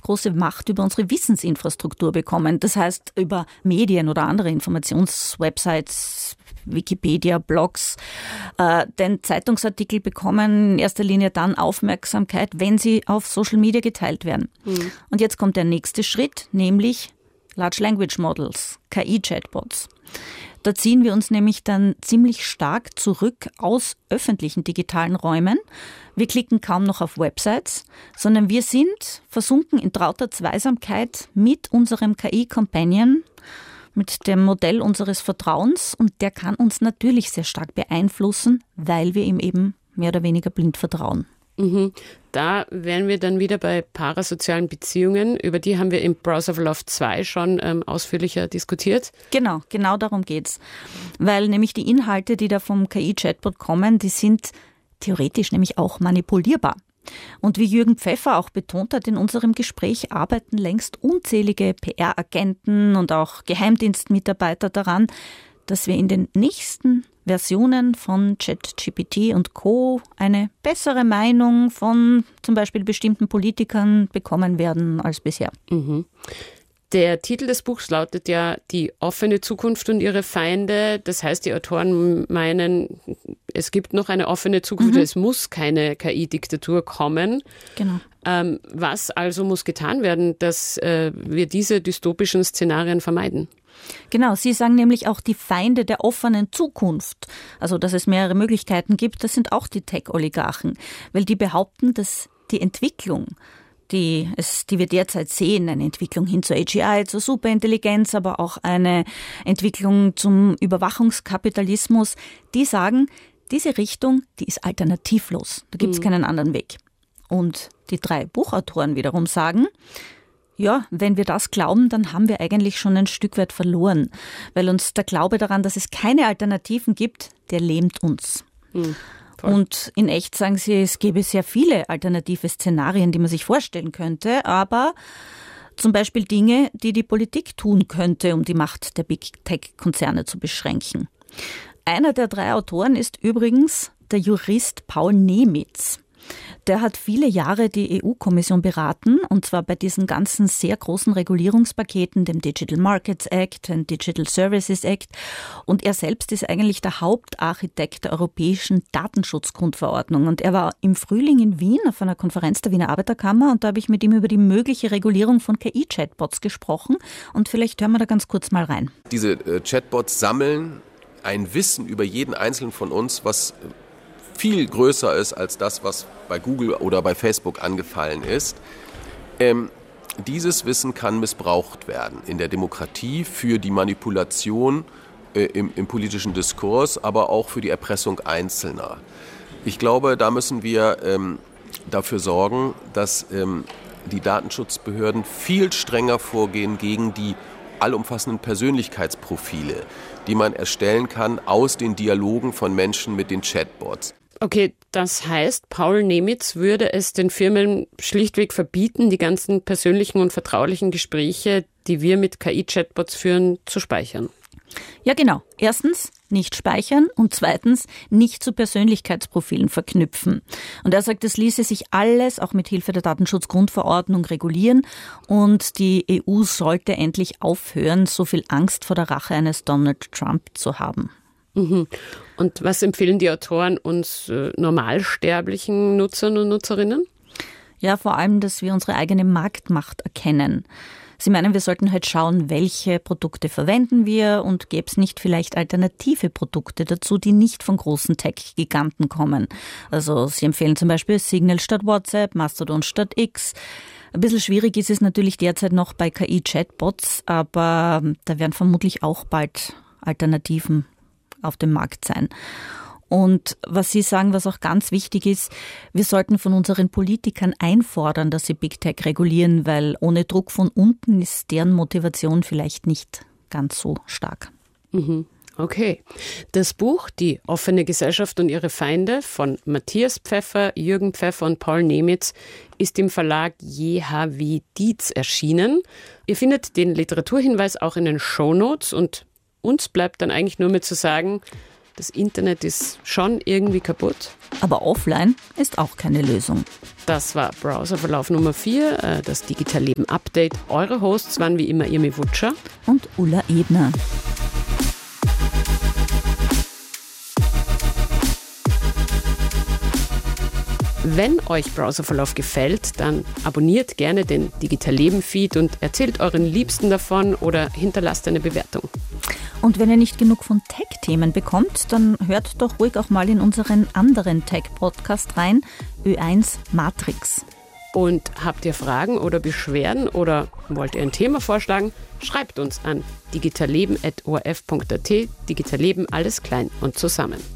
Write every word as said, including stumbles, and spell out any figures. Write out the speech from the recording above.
große Macht über unsere Wissensinfrastruktur bekommen. Das heißt, über Medien oder andere Informationswebsites, Wikipedia, Blogs. Äh, denn Zeitungsartikel bekommen in erster Linie dann Aufmerksamkeit, wenn sie auf Social Media geteilt werden. Mhm. Und jetzt kommt der nächste Schritt, nämlich Large Language Models, K I-Chatbots. Da ziehen wir uns nämlich dann ziemlich stark zurück aus öffentlichen digitalen Räumen. Wir klicken kaum noch auf Websites, sondern wir sind versunken in trauter Zweisamkeit mit unserem K I-Companion, mit dem Modell unseres Vertrauens, und der kann uns natürlich sehr stark beeinflussen, weil wir ihm eben mehr oder weniger blind vertrauen. Mhm. Da wären wir dann wieder bei parasozialen Beziehungen. Über die haben wir im Browser of Love zwei schon ähm, ausführlicher diskutiert. Genau, genau darum geht's. Weil nämlich die Inhalte, die da vom K I-Chatbot kommen, die sind theoretisch nämlich auch manipulierbar. Und wie Jürgen Pfeffer auch betont hat in unserem Gespräch, arbeiten längst unzählige P R-Agenten und auch Geheimdienstmitarbeiter daran, dass wir in den nächsten Versionen von ChatGPT und Co. eine bessere Meinung von zum Beispiel bestimmten Politikern bekommen werden als bisher. Mhm. Der Titel des Buchs lautet ja Die offene Zukunft und ihre Feinde. Das heißt, die Autoren meinen, es gibt noch eine offene Zukunft, mhm. es muss keine K I-Diktatur kommen. Genau. Ähm, was also muss getan werden, dass äh, wir diese dystopischen Szenarien vermeiden? Genau, Sie sagen nämlich auch die Feinde der offenen Zukunft. Also, dass es mehrere Möglichkeiten gibt, das sind auch die Tech-Oligarchen. Weil die behaupten, dass die Entwicklung, die, es, die wir derzeit sehen, eine Entwicklung hin zur A G I, zur Superintelligenz, aber auch eine Entwicklung zum Überwachungskapitalismus, die sagen, diese Richtung, die ist alternativlos. Da gibt es mhm. keinen anderen Weg. Und die drei Buchautoren wiederum sagen, ja, wenn wir das glauben, dann haben wir eigentlich schon ein Stück weit verloren, weil uns der Glaube daran, dass es keine Alternativen gibt, der lähmt uns. Mhm. Und in echt sagen sie, es gäbe sehr viele alternative Szenarien, die man sich vorstellen könnte, aber zum Beispiel Dinge, die die Politik tun könnte, um die Macht der Big Tech-Konzerne zu beschränken. Einer der drei Autoren ist übrigens der Jurist Paul Nemitz. Der hat viele Jahre die E U-Kommission beraten, und zwar bei diesen ganzen sehr großen Regulierungspaketen, dem Digital Markets Act, dem Digital Services Act. Und er selbst ist eigentlich der Hauptarchitekt der europäischen Datenschutzgrundverordnung. Und er war im Frühling in Wien auf einer Konferenz der Wiener Arbeiterkammer, und da habe ich mit ihm über die mögliche Regulierung von K I-Chatbots gesprochen. Und vielleicht hören wir da ganz kurz mal rein. Diese äh, Chatbots sammeln ein Wissen über jeden Einzelnen von uns, was viel größer ist als das, was bei Google oder bei Facebook angefallen ist. Ähm, dieses Wissen kann missbraucht werden in der Demokratie für die Manipulation äh, im, im politischen Diskurs, aber auch für die Erpressung Einzelner. Ich glaube, da müssen wir ähm, dafür sorgen, dass ähm, die Datenschutzbehörden viel strenger vorgehen gegen die allumfassenden Persönlichkeitsprofile, die man erstellen kann aus den Dialogen von Menschen mit den Chatbots. Okay, das heißt, Paul Nemitz würde es den Firmen schlichtweg verbieten, die ganzen persönlichen und vertraulichen Gespräche, die wir mit K I-Chatbots führen, zu speichern. Ja, genau. Erstens, nicht speichern, und zweitens, nicht zu Persönlichkeitsprofilen verknüpfen. Und er sagt, das ließe sich alles auch mit Hilfe der Datenschutzgrundverordnung regulieren, und die E U sollte endlich aufhören, so viel Angst vor der Rache eines Donald Trump zu haben. Mhm. Und was empfehlen die Autoren uns äh, normalsterblichen Nutzern und Nutzerinnen? Ja, vor allem, dass wir unsere eigene Marktmacht erkennen. Sie meinen, wir sollten halt schauen, welche Produkte verwenden wir, und gäbe es nicht vielleicht alternative Produkte dazu, die nicht von großen Tech-Giganten kommen. Also Sie empfehlen zum Beispiel Signal statt WhatsApp, Mastodon statt X. Ein bisschen schwierig ist es natürlich derzeit noch bei K I-Chatbots, aber da werden vermutlich auch bald Alternativen auf dem Markt sein. Und was Sie sagen, was auch ganz wichtig ist, wir sollten von unseren Politikern einfordern, dass sie Big Tech regulieren, weil ohne Druck von unten ist deren Motivation vielleicht nicht ganz so stark. Mhm. Okay. Das Buch Die offene Gesellschaft und ihre Feinde von Matthias Pfeffer, Jürgen Pfeffer und Paul Nemitz ist im Verlag J H W Dietz erschienen. Ihr findet den Literaturhinweis auch in den Shownotes, und uns bleibt dann eigentlich nur mehr zu sagen, Das Internet ist schon irgendwie kaputt. Aber offline ist auch keine Lösung. Das war Browserverlauf Nummer vier, das Digitalleben-Update. Eure Hosts waren wie immer Irmi Wutscher und Ulla Ebner. Wenn euch Browserverlauf gefällt, dann abonniert gerne den Digitalleben-Feed und erzählt euren Liebsten davon oder hinterlasst eine Bewertung. Und wenn ihr nicht genug von Tech-Themen bekommt, dann hört doch ruhig auch mal in unseren anderen Tech-Podcast rein, Ö eins Matrix. Und habt ihr Fragen oder Beschwerden oder wollt ihr ein Thema vorschlagen? Schreibt uns an digitalleben at o r f punkt a t. Digitalleben, alles klein und zusammen.